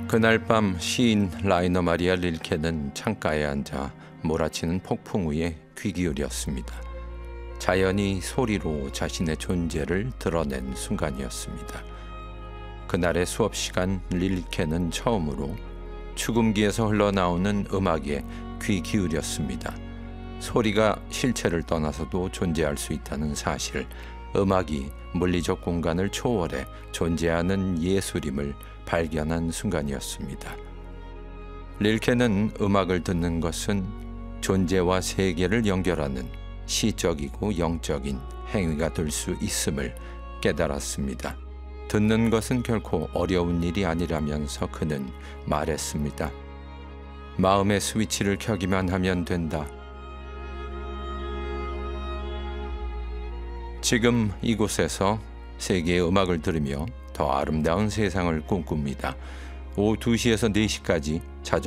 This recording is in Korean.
그날 밤 시인 라이너 마리아 릴케는 창가에 앉아 몰아치는 폭풍 위에 귀 기울였습니다. 자연이 소리로 자신의 존재를 드러낸 순간이었습니다. 그날의 수업 시간 릴케는 처음으로 축음기에서 흘러나오는 음악에 귀 기울였습니다. 소리가 실체를 떠나서도 존재할 수 있다는 사실, 음악이 물리적 공간을 초월해 존재하는 예술임을 발견한 순간이었습니다. 릴케는 음악을 듣는 것은 존재와 세계를 연결하는 시적이고 영적인 행위가 될 수 있음을 깨달았습니다. 듣는 것은 결코 어려운 일이 아니라면서 그는 말했습니다. 마음의 스위치를 켜기만 하면 된다. 지금 이곳에서 세계의 음악을 들으며 더 아름다운 세상을 꿈꿉니다. 오후 2시에서 4시까지 자주